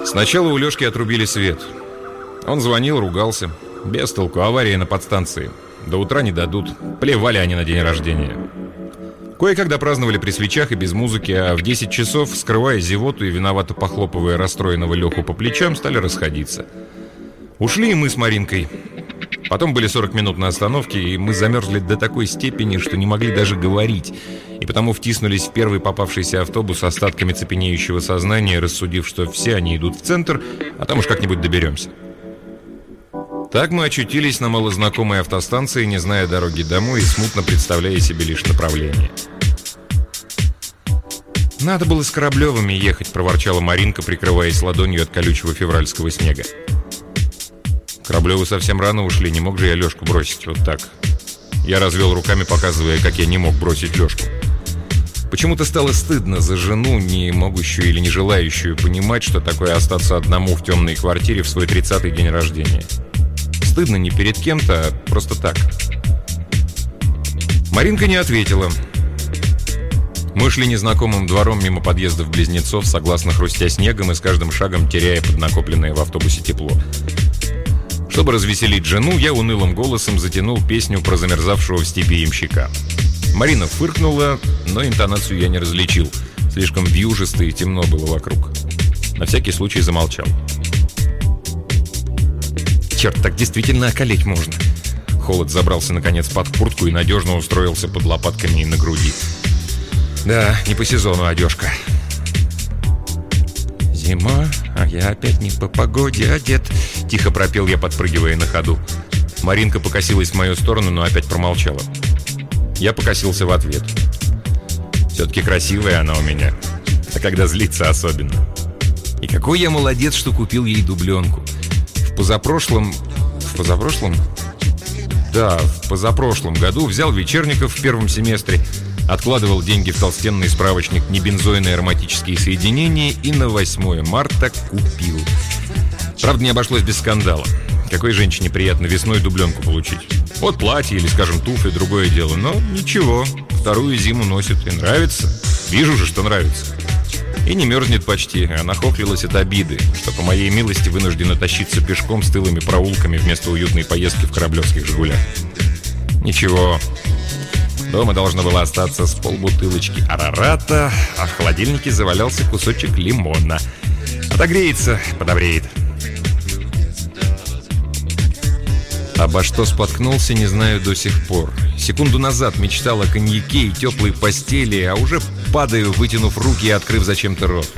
Сначала у Лёшки отрубили свет. Он звонил, ругался. Без толку, авария на подстанции. До утра не дадут. Плевали они на день рождения. Кое-когда праздновали при свечах и без музыки, а в 10 часов, скрывая зевоту и виновато похлопывая расстроенного Леху по плечам, стали расходиться. Ушли и мы с Маринкой. Потом были 40 минут на остановке, и мы замерзли до такой степени, что не могли даже говорить. И потому втиснулись в первый попавшийся автобус с остатками цепенеющего сознания, рассудив, что все они идут в центр, а там уж как-нибудь доберемся. Так мы очутились на малознакомой автостанции, не зная дороги домой и смутно представляя себе лишь направление. «Надо было с Кораблевыми ехать», — проворчала Маринка, прикрываясь ладонью от колючего февральского снега. Кораблевы совсем рано ушли, не мог же я Лёшку бросить вот так. Я развел руками, показывая, как я не мог бросить Лёшку. Почему-то стало стыдно за жену, не могущую или не желающую понимать, что такое остаться одному в темной квартире в свой 30-й день рождения. Стыдно не перед кем-то, а просто так. Маринка не ответила. Мы шли незнакомым двором мимо подъездов близнецов, согласно хрустя снегом и с каждым шагом теряя поднакопленное в автобусе тепло. Чтобы развеселить жену, я унылым голосом затянул песню про замерзавшего в степи ямщика. Марина фыркнула, но интонацию я не различил. Слишком вьюжисто и темно было вокруг. На всякий случай замолчал. Черт, так действительно околеть можно. Холод забрался наконец под куртку и надежно устроился под лопатками и на груди. Да, не по сезону одежка. «Зима, а я опять не по погоде одет», — тихо пропел я, подпрыгивая на ходу. Маринка покосилась в мою сторону, но опять промолчала. Я покосился в ответ. Все-таки красивая она у меня, а когда злится особенно. И какой я молодец, что купил ей дубленку. В позапрошлом году взял вечерников в первом семестре, откладывал деньги в толстенный справочник «Небензойные ароматические соединения» и на 8 марта купил. Правда, не обошлось без скандала. Какой женщине приятно весной дубленку получить? Вот платье или, скажем, туфли, другое дело. Но ничего, вторую зиму носит и нравится. Вижу же, что нравится. И не мерзнет почти, а нахохлилась от обиды, что по моей милости вынуждена тащиться пешком с тылыми проулками вместо уютной поездки в кораблевских «Жигулях». Ничего. Дома должно было остаться с полбутылочки арарата, а в холодильнике завалялся кусочек лимона. Отогреется, подобреет. Обо что споткнулся, не знаю до сих пор. Секунду назад мечтал о коньяке и теплой постели, а уже падаю, вытянув руки и открыв зачем-то рот.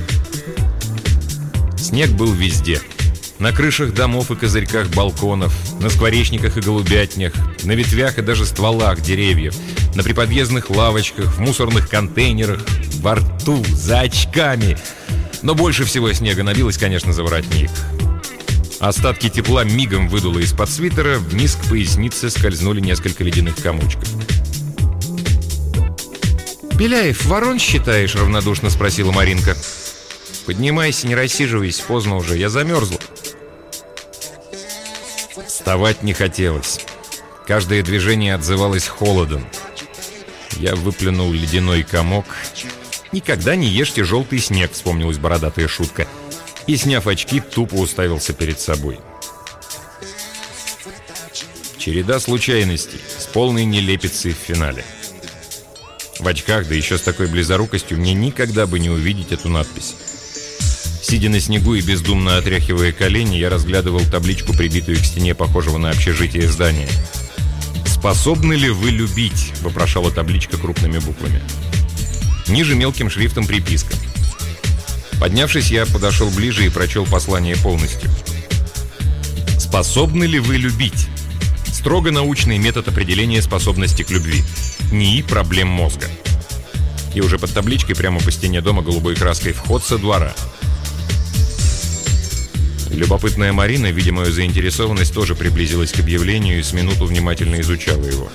Снег был везде. На крышах домов и козырьках балконов, на скворечниках и голубятнях, на ветвях и даже стволах деревьев, на приподъездных лавочках, в мусорных контейнерах, во рту, за очками. Но больше всего снега набилось, конечно, за воротник. Остатки тепла мигом выдуло из-под свитера, вниз к пояснице скользнули несколько ледяных комочков. «Беляев, ворон считаешь?» — равнодушно спросила Маринка. «Поднимайся, не рассиживайся, поздно уже, я замерзла». Вставать не хотелось. Каждое движение отзывалось холодом. Я выплюнул ледяной комок. «Никогда не ешьте желтый снег», — вспомнилась бородатая шутка. И, сняв очки, тупо уставился перед собой. Череда случайностей с полной нелепицей в финале. В очках, да еще с такой близорукостью, мне никогда бы не увидеть эту надпись. Сидя на снегу и бездумно отряхивая колени, я разглядывал табличку, прибитую к стене похожего на общежитие здания. «Способны ли вы любить?» — вопрошала табличка крупными буквами. Ниже мелким шрифтом приписка. Поднявшись, я подошел ближе и прочел послание полностью. «Способны ли вы любить?» Строго научный метод определения способности к любви. НИИ проблем мозга. И уже под табличкой прямо по стене дома голубой краской «Вход со двора». Любопытная Марина, видя мою заинтересованность, тоже приблизилась к объявлению и с минуту внимательно изучала его.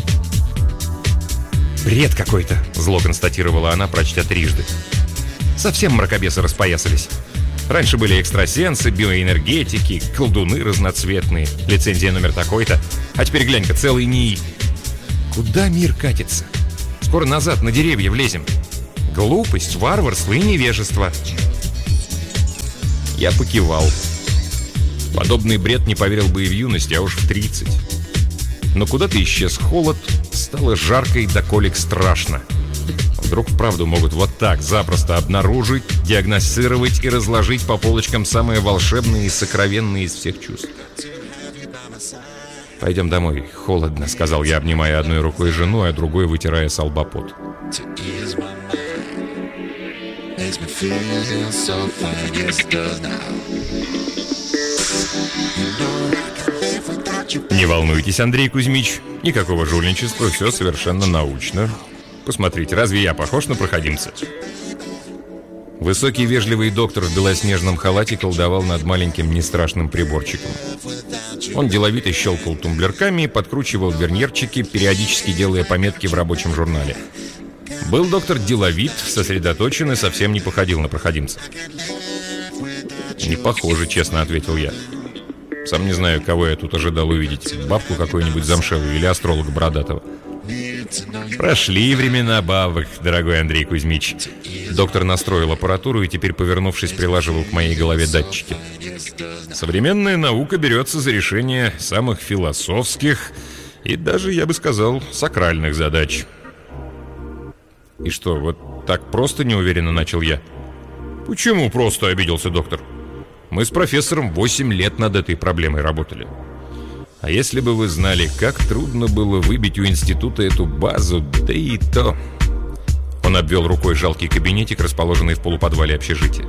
«Бред какой-то», — зло констатировала она, прочтя трижды. «Совсем мракобесы распоясались. Раньше были экстрасенсы, биоэнергетики, колдуны разноцветные, лицензия номер такой-то, а теперь глянь-ка, целый НИИ. Куда мир катится? Скоро назад на деревья влезем. Глупость, варварство и невежество». Я покивал. Подобный бред не поверил бы и в юности, а уж в 30. Но куда-то исчез холод, стало жарко и до колик страшно. Вдруг вправду могут вот так запросто обнаружить, диагностировать и разложить по полочкам самые волшебные и сокровенные из всех чувств. «Пойдем домой, холодно», — сказал я, обнимая одной рукой жену, а другой вытирая со лба пот. «Не волнуйтесь, Андрей Кузьмич, никакого жульничества, все совершенно научно. Посмотрите, разве я похож на проходимца?» Высокий вежливый доктор в белоснежном халате колдовал над маленьким нестрашным приборчиком. Он деловито щелкал тумблерками и подкручивал верньерчики, периодически делая пометки в рабочем журнале. Был доктор деловит, сосредоточен и совсем не походил на проходимца. «Не похоже», — честно ответил я. Сам не знаю, кого я тут ожидал увидеть. Бабку какую-нибудь замшелую или астролога бородатого. «Прошли времена бабок, дорогой Андрей Кузьмич». Доктор настроил аппаратуру и теперь, повернувшись, прилаживал к моей голове датчики. «Современная наука берется за решение самых философских и даже, я бы сказал, сакральных задач». «И что, вот так просто неуверенно начал я?» «Почему просто?» — обиделся доктор. «Мы с профессором 8 лет над этой проблемой работали. А если бы вы знали, как трудно было выбить у института эту базу, да и то...» Он обвел рукой жалкий кабинетик, расположенный в полуподвале общежития.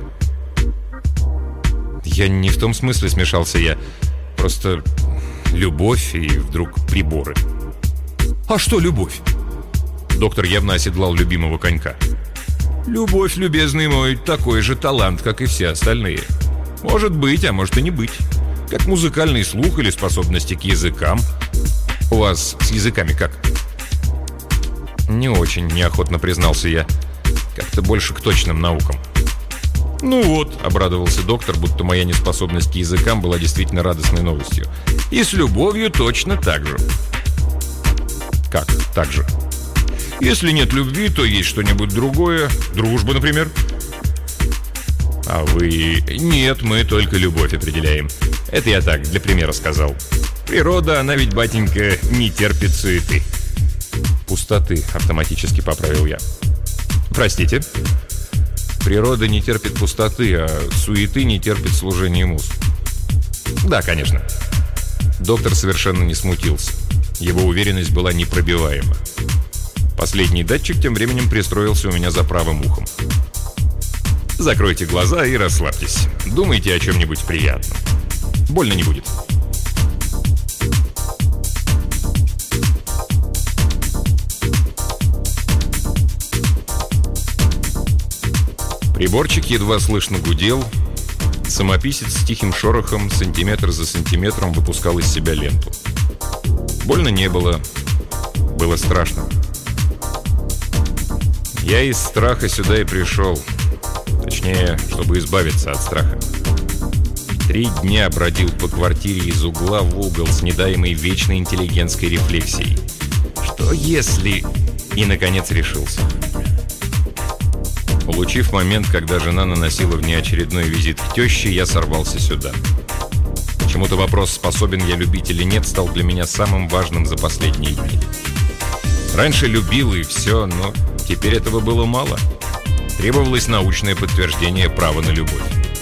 «Я не в том смысле», — смешался я. «Просто любовь и вдруг приборы». «А что любовь?» Доктор явно оседлал любимого конька. «Любовь, любезный мой, такой же талант, как и все остальные. Может быть, а может и не быть. Как музыкальный слух или способности к языкам. У вас с языками как?» «Не очень», — неохотно признался я. «Как-то больше к точным наукам». «Ну вот», — обрадовался доктор, будто моя неспособность к языкам была действительно радостной новостью. «И с любовью точно так же». «Как так же?» «Если нет любви, то есть что-нибудь другое. Дружба, например». «А вы...» «Нет, мы только любовь определяем. Это я так, для примера сказал. Природа, она ведь, батенька, не терпит суеты». «Пустоты», — автоматически поправил я. «Простите?» «Природа не терпит пустоты, а суеты не терпит служения муз». «Да, конечно». Доктор совершенно не смутился. Его уверенность была непробиваема. Последний датчик тем временем пристроился у меня за правым ухом. «Закройте глаза и расслабьтесь. Думайте о чем-нибудь приятном. Больно не будет». Приборчик едва слышно гудел. Самописец с тихим шорохом сантиметр за сантиметром выпускал из себя ленту. Больно не было. Было страшно. Я из страха сюда и пришел. Точнее, чтобы избавиться от страха. 3 дня бродил по квартире из угла в угол с недаемой вечной интеллигентской рефлексией. Что если... И, наконец, решился. Улучив момент, когда жена наносила внеочередной визит к теще, я сорвался сюда. Почему-то вопрос, способен я любить или нет, стал для меня самым важным за последние дни. Раньше любил и все, но теперь этого было мало. Требовалось научное подтверждение права на любовь.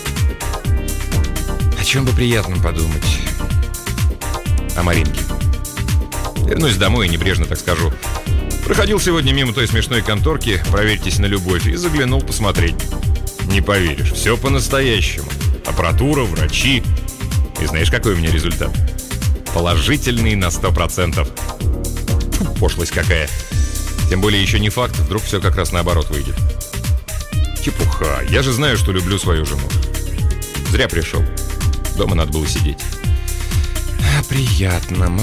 О чем бы приятном подумать? О Маринке. Вернусь домой и небрежно так скажу. Проходил сегодня мимо той смешной конторки, проверьтесь на любовь, и заглянул посмотреть. Не поверишь, все по-настоящему. Аппаратура, врачи. И знаешь, какой у меня результат? Положительный на 100%. Фу, пошлость какая. Тем более еще не факт, вдруг все как раз наоборот выйдет. Чепуха, я же знаю, что люблю свою жену. Зря пришел. Дома надо было сидеть. О приятном.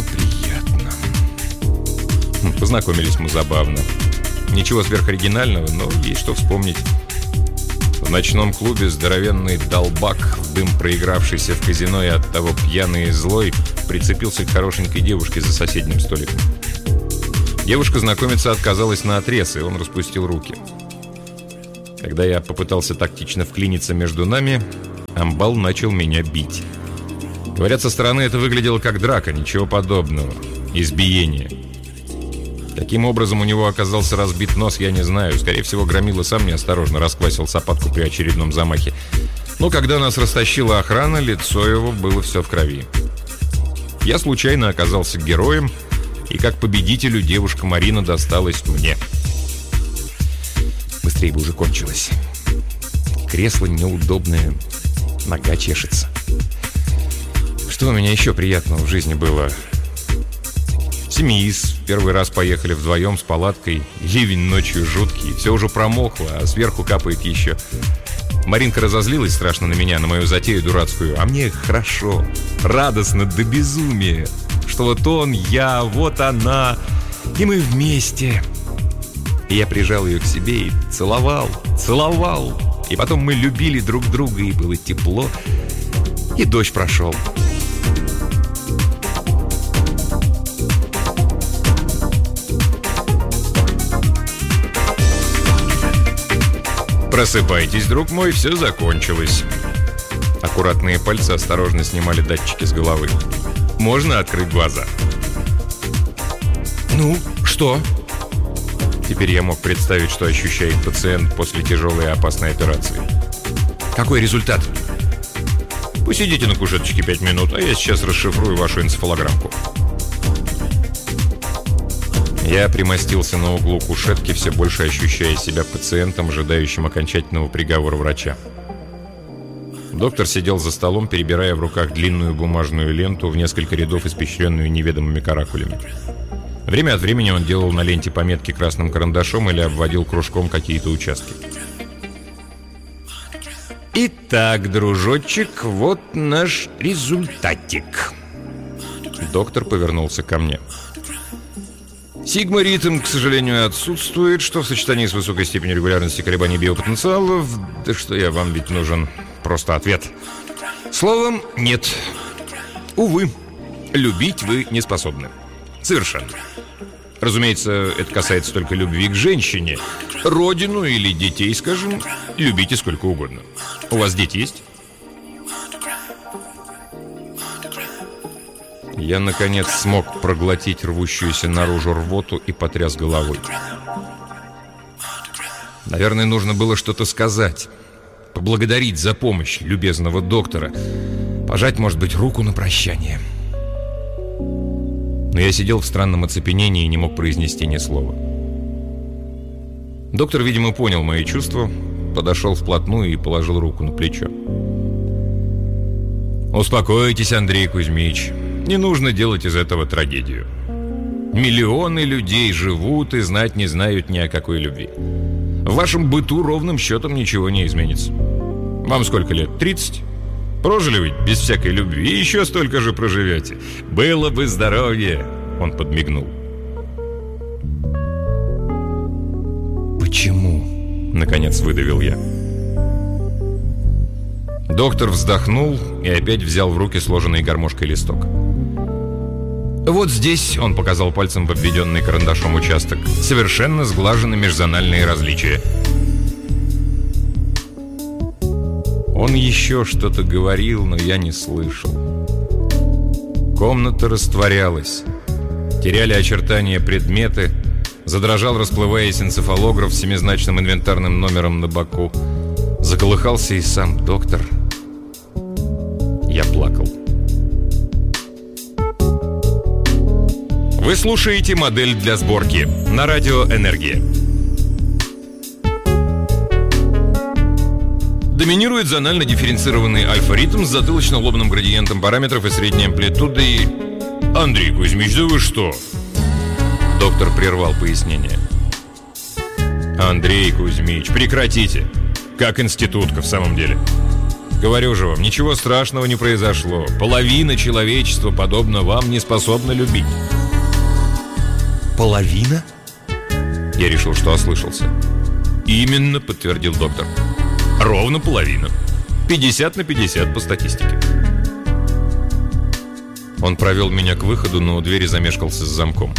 Познакомились мы забавно. Ничего сверхоригинального, но есть что вспомнить. В ночном клубе здоровенный долбак, в дым проигравшийся в казино и оттого пьяный и злой, прицепился к хорошенькой девушке за соседним столиком. Девушка знакомиться отказалась наотрез, и он распустил руки. Когда я попытался тактично вклиниться между нами, Амбал начал меня бить. Говорят, со стороны это выглядело как драка, ничего подобного. Избиение. Каким образом у него оказался разбит нос, я не знаю. Скорее всего, Громила сам неосторожно расквасил сапатку при очередном замахе. Но когда нас растащила охрана, лицо его было все в крови. Я случайно оказался героем, и как победителю девушка Марина досталась мне. Быстрее бы уже кончилось. Кресло неудобное, нога чешется. Что у меня еще приятного в жизни было? Семиис первый раз поехали вдвоем с палаткой. Ливень ночью жуткий, все уже промокло, а сверху капает еще. Маринка разозлилась страшно на меня, на мою затею дурацкую. А мне хорошо, радостно до безумия. Что вот он, я, вот она, и мы вместе. И я прижал ее к себе и целовал. И потом мы любили друг друга, и было тепло. И дождь прошел. «Просыпайтесь, друг мой, все закончилось». Аккуратные пальцы осторожно снимали датчики с головы. «Можно открыть глаза?» «Ну, что?» Теперь я мог представить, что ощущает пациент после тяжелой и опасной операции. «Какой результат?» «Посидите на кушеточке 5 минут, а я сейчас расшифрую вашу энцефалограммку». Я примостился на углу кушетки, все больше ощущая себя пациентом, ожидающим окончательного приговора врача. Доктор сидел за столом, перебирая в руках длинную бумажную ленту в несколько рядов, испещренную неведомыми каракулями. Время от времени он делал на ленте пометки красным карандашом или обводил кружком какие-то участки. «Итак, дружочек, вот наш результатик». Доктор повернулся ко мне. Сигма-ритм, к сожалению, отсутствует, что в сочетании с высокой степенью регулярности колебаний биопотенциалов... Да что я, вам ведь нужен просто ответ. Словом, нет. Увы, любить вы не способны. Совершенно. Разумеется, это касается только любви к женщине. Родину или детей, скажем, любите сколько угодно. У вас дети есть? Я, наконец, смог проглотить рвущуюся наружу рвоту и потряс головой. Наверное, нужно было что-то сказать. Поблагодарить за помощь любезного доктора. Пожать, может быть, руку на прощание. Но я сидел в странном оцепенении и не мог произнести ни слова. Доктор, видимо, понял мои чувства, подошел вплотную и положил руку на плечо. «Успокойтесь, Андрей Кузьмич. Не нужно делать из этого трагедию. Миллионы людей живут и знать не знают ни о какой любви. В вашем быту ровным счетом ничего не изменится. Вам сколько лет? 30? Прожили вы без всякой любви и еще столько же проживете. Было бы здоровье!» Он подмигнул. «Почему?» — наконец выдавил я. Доктор вздохнул и опять взял в руки сложенный гармошкой листок. «Вот здесь», — он показал пальцем в обведенный карандашом участок, «совершенно сглажены межзональные различия». Он еще что-то говорил, но я не слышал. Комната растворялась. Теряли очертания предметы. Задрожал, расплываясь, энцефалограф с семизначным инвентарным номером на боку. Заколыхался и сам доктор. Я плакал. Вы слушаете «Модель для сборки» на радио «Энергия». Доминирует зонально дифференцированный альфа-ритм с затылочно-лобным градиентом параметров и средней амплитудой. Андрей Кузьмич, да вы что? Доктор прервал пояснение. Андрей Кузьмич, прекратите. Как институтка в самом деле. Говорю же вам, ничего страшного не произошло. Половина человечества, подобно вам, не способна любить. Половина? Я решил, что ослышался. Именно, подтвердил доктор. Ровно половина. 50 на 50 по статистике. Он провел меня к выходу, но у двери замешкался с замком.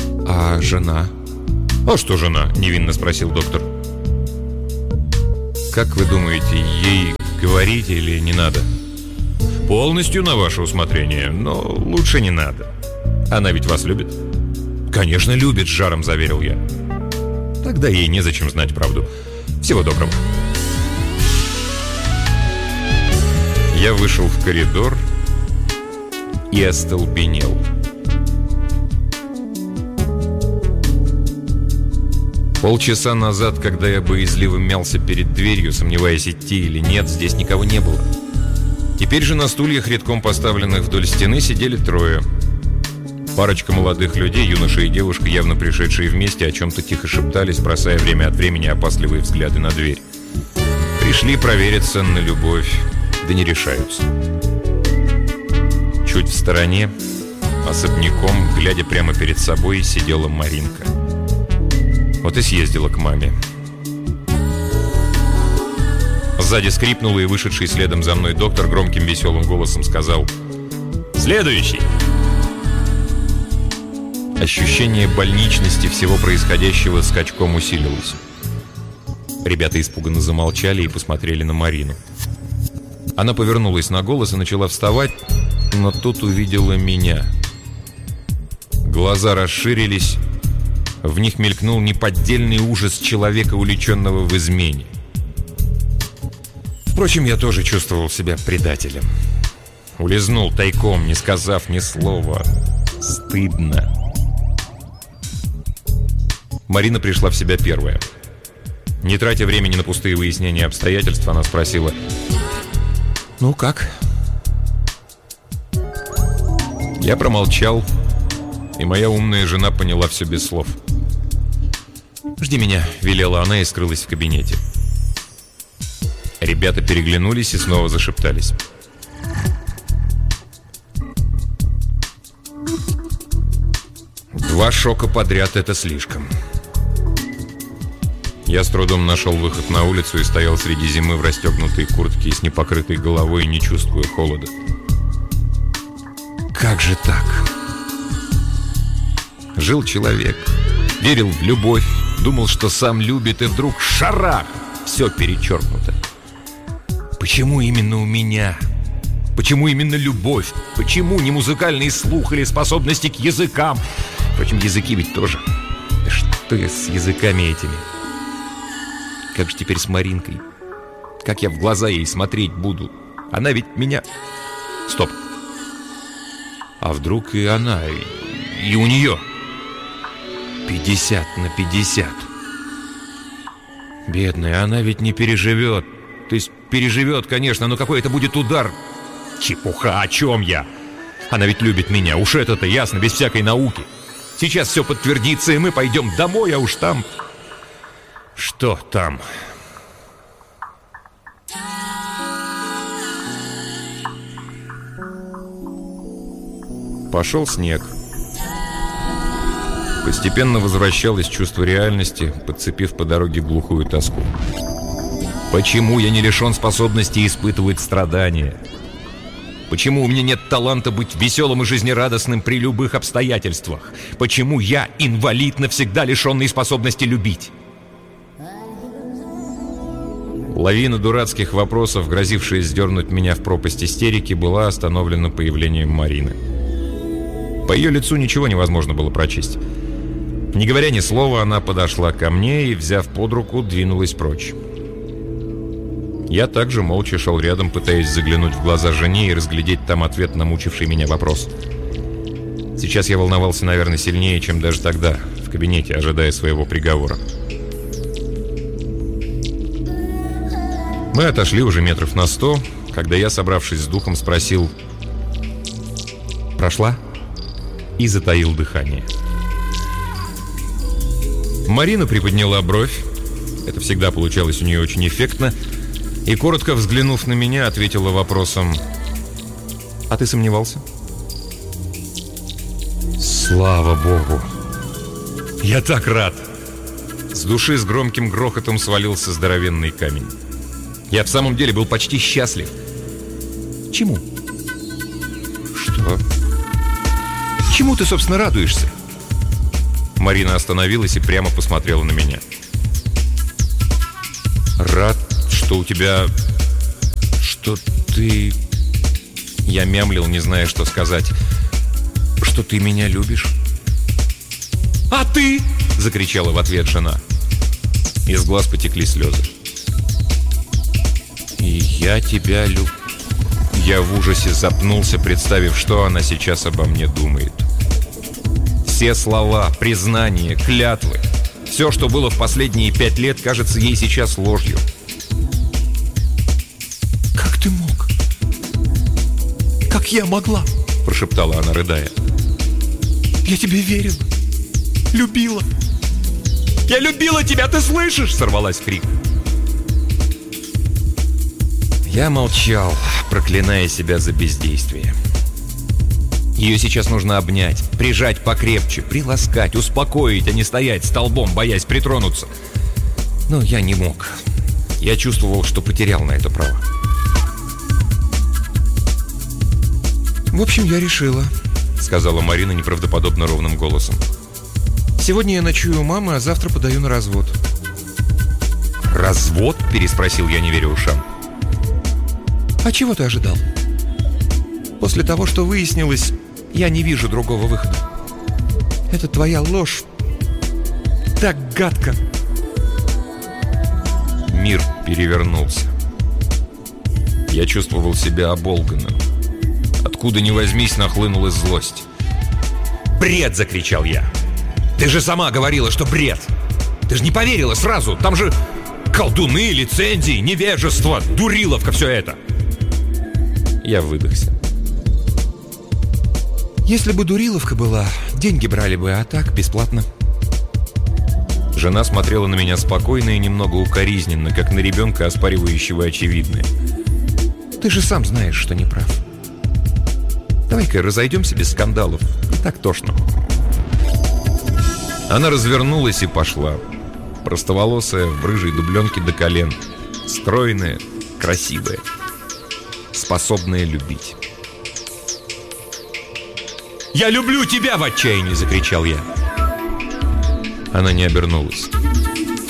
А жена? А что жена? Невинно спросил доктор. Как вы думаете, ей говорить или не надо? Полностью на ваше усмотрение, но лучше не надо. Она ведь вас любит? Конечно, любит, с жаром заверил я. Тогда ей незачем знать правду. Всего доброго. Я вышел в коридор и остолбенел. Полчаса назад, когда я боязливо мялся перед дверью, сомневаясь, идти или нет, здесь никого не было. Теперь же на стульях, редком поставленных вдоль стены, сидели трое. Парочка молодых людей, юноша и девушка, явно пришедшие вместе, о чем-то тихо шептались, бросая время от времени опасливые взгляды на дверь. Пришли провериться на любовь, да не решаются. Чуть в стороне, особняком, глядя прямо перед собой, сидела Маринка. Вот и съездила к маме. Сзади скрипнула, и вышедший следом за мной доктор громким веселым голосом сказал: «Следующий!» Ощущение больничности всего происходящего скачком усилилось. Ребята испуганно замолчали и посмотрели на Марину. Она повернулась на голос и начала вставать, но тут увидела меня. Глаза расширились. В них мелькнул неподдельный ужас человека, увлеченного в измене. Впрочем, я тоже чувствовал себя предателем. Улизнул тайком, не сказав ни слова. Стыдно. Марина пришла в себя первая. Не тратя времени на пустые выяснения обстоятельств, она спросила: «Ну как?» Я промолчал, и моя умная жена поняла все без слов. «Жди меня», — велела она и скрылась в кабинете. Ребята переглянулись и снова зашептались. Два шока подряд — это слишком. Я с трудом нашел выход на улицу и стоял среди зимы в расстегнутой куртке и с непокрытой головой, не чувствуя холода. Как же так? Жил человек, верил в любовь, думал, что сам любит, и вдруг шарах! Все перечеркнуто. Почему именно у меня? Почему именно любовь? Почему не музыкальный слух или способности к языкам? Впрочем, языки ведь тоже. Да что я с языками этими? Как же теперь с Маринкой? Как я в глаза ей смотреть буду? Она ведь меня... Стоп. А вдруг и она, и у нее? 50/50. Бедная, она ведь не переживет. То есть переживет, конечно, но какой это будет удар? Чепуха, о чем я? Она ведь любит меня, уж это-то ясно, без всякой науки. Сейчас все подтвердится, и мы пойдем домой, а уж там... Что там? Пошел снег. Постепенно возвращалось чувство реальности, подцепив по дороге глухую тоску. Почему я не лишен способности испытывать страдания? Почему у меня нет таланта быть веселым и жизнерадостным при любых обстоятельствах? Почему я инвалид, навсегда лишенный способности любить? Лавина дурацких вопросов, грозившая сдернуть меня в пропасть истерики, была остановлена появлением Марины. По ее лицу ничего невозможно было прочесть. Не говоря ни слова, она подошла ко мне и, взяв под руку, двинулась прочь. Я также молча шел рядом, пытаясь заглянуть в глаза жене и разглядеть там ответ на мучивший меня вопрос. Сейчас я волновался, наверное, сильнее, чем даже тогда, в кабинете, ожидая своего приговора. Мы отошли уже метров на 100, когда я, собравшись с духом, спросил: «Прошла?» И затаил дыхание. Марина приподняла бровь. Это всегда получалось у нее очень эффектно. И, коротко взглянув на меня, ответила вопросом: «А ты сомневался?» Слава Богу! Я так рад! С души с громким грохотом свалился здоровенный камень. Я в самом деле был почти счастлив. Чему? Что? Чему ты, собственно, радуешься? Марина остановилась и прямо посмотрела на меня. Рад, что что у тебя... Что ты... Я мямлил, не зная, что сказать. Что ты меня любишь. «А ты?» — закричала в ответ жена. Из глаз потекли слезы. «И я тебя люблю». Я в ужасе запнулся, представив, что она сейчас обо мне думает. Все слова, признания, клятвы, все, что было в последние 5 лет, кажется ей сейчас ложью. «Как ты мог? Как я могла?» – прошептала она, рыдая. «Я тебе верила, любила». «Я любила тебя, ты слышишь?» – сорвалась в крик. Я молчал, проклиная себя за бездействие. Ее сейчас нужно обнять, прижать покрепче, приласкать, успокоить, а не стоять столбом, боясь притронуться. Но я не мог. Я чувствовал, что потерял на это право. «В общем, я решила», — сказала Марина неправдоподобно ровным голосом. «Сегодня я ночую у мамы, а завтра подаю на развод». «Развод?» — переспросил я, не веря ушам. «А чего ты ожидал? После того, что выяснилось, я не вижу другого выхода. Это твоя ложь. Так гадко». Мир перевернулся. Я чувствовал себя оболганным. Откуда ни возьмись, нахлынула злость. «Бред!» — закричал я. «Ты же сама говорила, что бред! Ты же не поверила сразу! Там же колдуны, лицензии, невежество, дуриловка, все это!» Я выдохся. «Если бы дуриловка была, деньги брали бы, а так бесплатно». Жена смотрела на меня спокойно и немного укоризненно, как на ребенка, оспаривающего очевидное. «Ты же сам знаешь, что не прав. Давай-ка разойдемся без скандалов. И так тошно». Она развернулась и пошла. Простоволосая, в рыжей дубленке до колен. Стройная, красивая. Способная любить. «Я люблю тебя!» — в отчаянии закричал я. Она не обернулась.